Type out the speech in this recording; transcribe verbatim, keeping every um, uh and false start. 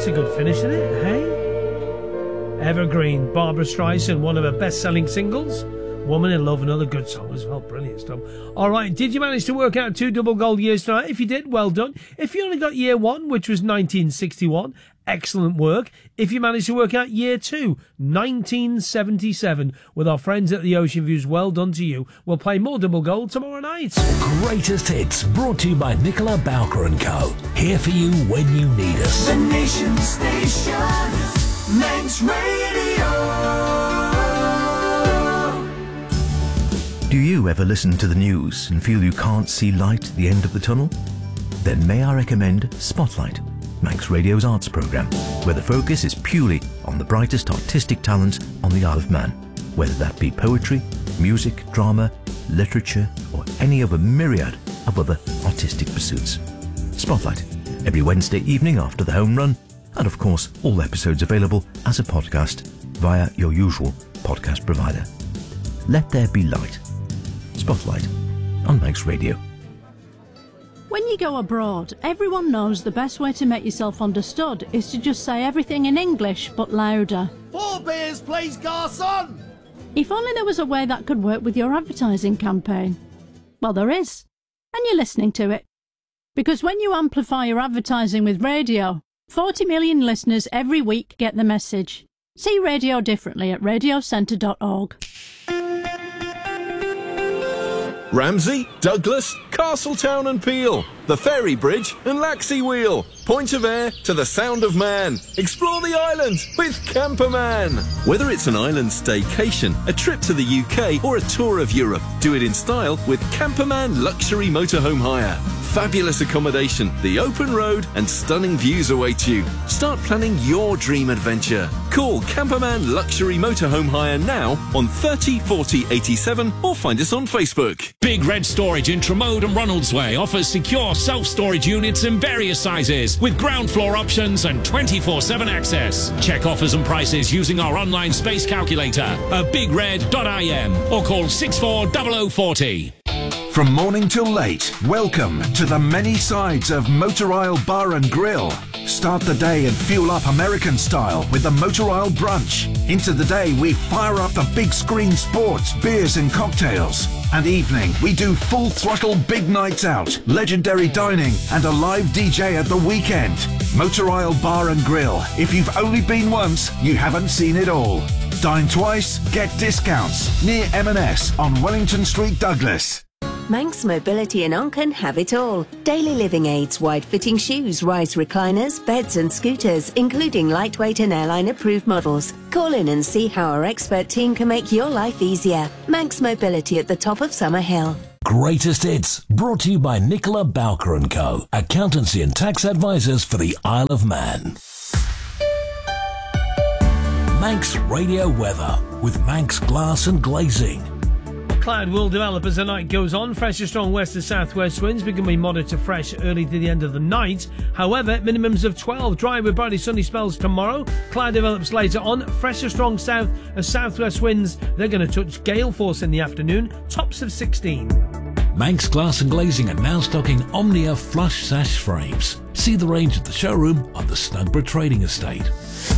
that's a good finish, isn't it? Hey? Evergreen, Barbara Streisand, one of her best-selling singles. Woman in Love, another good song as well. Brilliant stuff. All right, did you manage to work out two double gold years tonight? If you did, well done. If you only got year one, which was nineteen sixty-one, excellent work. If you managed to work out year two, nineteen seventy-seven, with our friends at the Ocean Views, well done to you. We'll play more double gold tomorrow night. Greatest hits, brought to you by Nicola Bowker and Co. Here for you when you need us. The Nation Station. Manx Radio. Do you ever listen to the news and feel you can't see light at the end of the tunnel? Then may I recommend Spotlight, Manx Radio's arts programme, where the focus is purely on the brightest artistic talent on the Isle of Man, whether that be poetry, music, drama, literature, or any of a myriad of other artistic pursuits. Spotlight, every Wednesday evening after the home run, and of course, all episodes available as a podcast via your usual podcast provider. Let there be light. Spotlight on Manx Radio. When you go abroad, everyone knows the best way to make yourself understood is to just say everything in English, but louder. Four beers, please, garçon! If only there was a way that could work with your advertising campaign. Well, there is. And you're listening to it. Because when you amplify your advertising with radio, forty million listeners every week get the message. See radio differently at radio centre dot org. Ramsey, Douglas, Castletown and Peel, the Ferry Bridge and Laxey Wheel, Point of Ayr to the Sound of Man. Explore the island with Camperman. Whether it's an island staycation, a trip to the U K or a tour of Europe, do it in style with Camperman Luxury Motorhome Hire. Fabulous accommodation, the open road and stunning views await you. Start planning your dream adventure. Call Camperman Luxury Motorhome Hire now on thirty forty eighty-seven or find us on Facebook. Big Red Storage in Tremode and Ronaldsway offers secure self-storage units in various sizes with ground floor options and twenty-four seven access. Check offers and prices using our online space calculator at big red dot I M or call six four zero zero four zero. From morning till late, welcome to the many sides of Motor Isle Bar and Grill. Start the day and fuel up American style with the Motor Isle Brunch. Into the day, we fire up the big screen sports, beers and cocktails. And evening, we do full throttle big nights out, legendary dining and a live D J at the weekend. Motor Isle Bar and Grill. If you've only been once, you haven't seen it all. Dine twice, get discounts. Near M and S on Wellington Street, Douglas. Manx Mobility and Onken have it all. Daily living aids, wide-fitting shoes, rise recliners, beds and scooters, including lightweight and airline-approved models. Call in and see how our expert team can make your life easier. Manx Mobility at the top of Summer Hill. Greatest hits, brought to you by Nicola Bowker and Co. Accountancy and tax advisors for the Isle of Man. Manx Radio Weather with Manx Glass and Glazing. Cloud will develop as the night goes on. Fresh to strong west to southwest winds becoming moderate to fresh early to the end of the night. However, minimums of twelve. Dry with brightly sunny spells tomorrow. Cloud develops later on. Fresh to strong south and southwest winds. They're going to touch gale force in the afternoon. Tops of sixteen. Manx Glass and Glazing are now stocking Omnia flush sash frames. See the range at the showroom on the Snugborough Trading Estate.